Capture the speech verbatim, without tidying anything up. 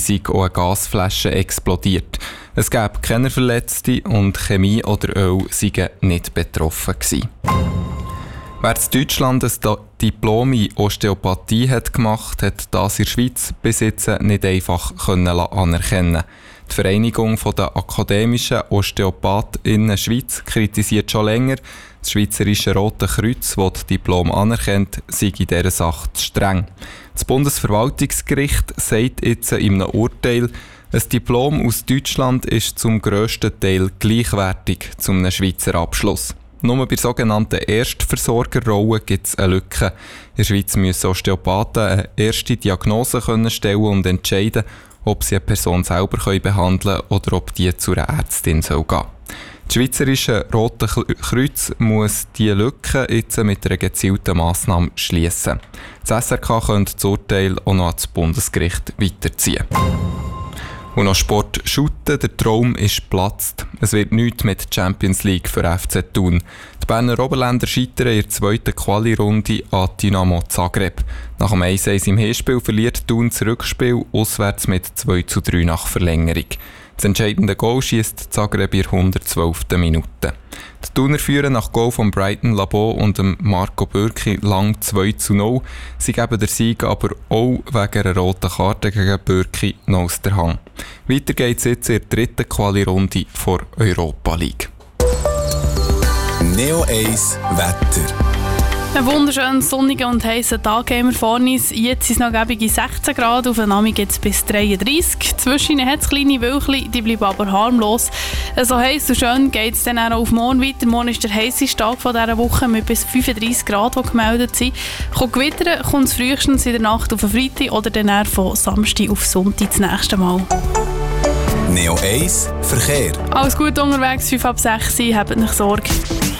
sei auch eine Gasflasche explodiert. Es gäbe keine Verletzten und Chemie oder Öl seien nicht betroffen gewesen. Wer in Deutschland ein Diplom in Osteopathie hat gemacht, hat das in der Schweiz bis jetzt nicht einfach können anerkennen. Die Vereinigung der akademischen OsteopathInnen Schweiz kritisiert schon länger, das Schweizerische Rote Kreuz, das das Diplom anerkennt, sei in dieser Sache zu streng. Das Bundesverwaltungsgericht sagt jetzt in einem Urteil, ein Diplom aus Deutschland ist zum grössten Teil gleichwertig zu einem Schweizer Abschluss. Nur bei der sogenannten Erstversorgerrolle gibt es eine Lücke. In der Schweiz müssen Osteopathen eine erste Diagnose können stellen und entscheiden, ob sie eine Person selber behandeln können oder ob die zu einer Ärztin gehen soll. Das Schweizerische Rote Kreuz muss diese Lücke jetzt mit einer gezielten Massnahme schliessen. Das S R K könnte das Urteil auch noch ans Bundesgericht weiterziehen. Und noch Sport shooten, der Traum ist geplatzt. Es wird nichts mit der Champions League für F C Thun. Die Berner Oberländer scheitern in der zweiten Quali-Runde an Dynamo Zagreb. Nach dem eins eins im Hinspiel verliert Thun das Rückspiel auswärts mit zwei zu drei nach Verlängerung. Das entscheidende Goal schiesst Zagreb in der hundertzwölften Minute. Die Thuner führen nach Goal von Brighton Labo und Marco Bürki lang zwei zu null. Sie geben den Sieg aber auch wegen einer roten Karte gegen Bürki noch aus der Hand. Weiter geht es jetzt in der dritten Quali-Runde vor Europa League. Neo eins Wetter. Einen wunderschönen sonnigen und heissen Tag haben wir vor uns. Jetzt sind es noch gäbige sechzehn Grad, auf den Abend geht es bis dreiunddreissig. Zwischen hat es kleine Wölkchen, die bleiben aber harmlos. So heiß und schön geht es dann auch auf morgen weiter. Morgen ist der heisseste Tag von dieser Woche mit bis fünfunddreissig Grad, die gemeldet sind. Kommt Gewitter, kommt es frühestens in der Nacht auf den Freitag oder dann eher von Samstag auf Sonntag das nächste Mal. Neo eins Verkehr. Alles gut unterwegs, fünf ab sechs, habt nicht Sorge.